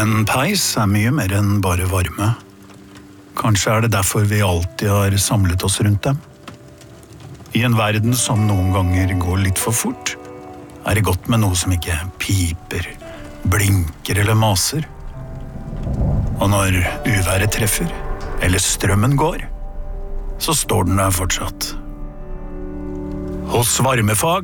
En peis mye mer enn bare varme. Kanskje det derfor vi alltid har samlet oss rundt dem. I en verden som noen ganger går litt for fort, det godt med noe som ikke piper, blinker eller maser. Og når uværet treffer, eller strømmen går, så står den der fortsatt. Hos Varmefag